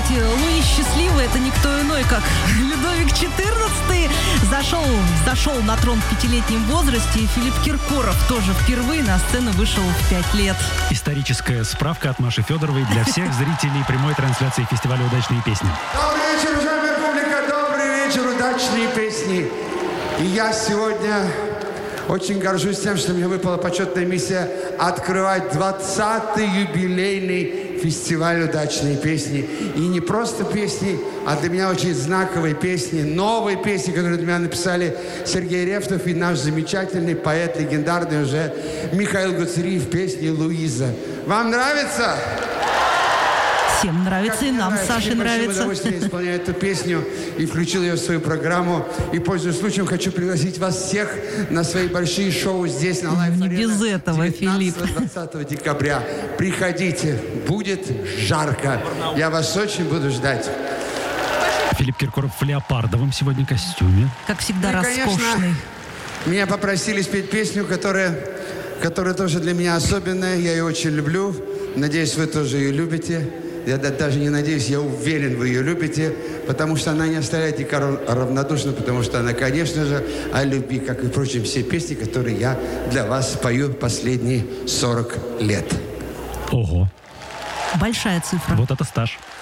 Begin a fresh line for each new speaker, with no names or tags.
знаете, Луи счастливый — это никто иной, как Людовик XIV. Зашел на трон в 5-летнем возрасте, и Филипп Киркоров тоже впервые на сцену вышел в 5 лет.
Историческая справка от Маши Федоровой для всех зрителей прямой трансляции фестиваля «Удачные песни».
Добрый вечер, уважаемая публика, добрый вечер, удачные песни. И я сегодня очень горжусь тем, что мне выпала почетная миссия открывать 20-й юбилейный фестиваль «Удачные песни». И не просто песни, а для меня очень знаковые песни, новые песни, которые для меня написали Сергей Ревтов и наш замечательный поэт, легендарный уже Михаил Гуцериев, песни «Луиза». Вам нравится?
Всем нравится, и нам, Саше, нравится.
С удовольствием исполняю эту песню и включил ее в свою программу. И, пользуясь случаем, хочу пригласить вас всех на свои большие шоу здесь, на Live Arena.
Не без этого, Филипп.
19-20 декабря. Приходите, будет жарко. Я вас очень буду ждать.
Филипп Киркоров в леопардовом сегодня костюме.
Как всегда,
Ну и,
роскошный.
конечно, меня попросили спеть песню, которая тоже для меня особенная. Я ее очень люблю. Надеюсь, вы тоже ее любите. Я даже не надеюсь, я уверен, вы ее любите, потому что она не оставляет никого равнодушным, потому что она, конечно же, о любви, как и, впрочем, все песни, которые я для вас пою последние 40 лет.
Ого.
Большая цифра.
Вот это стаж.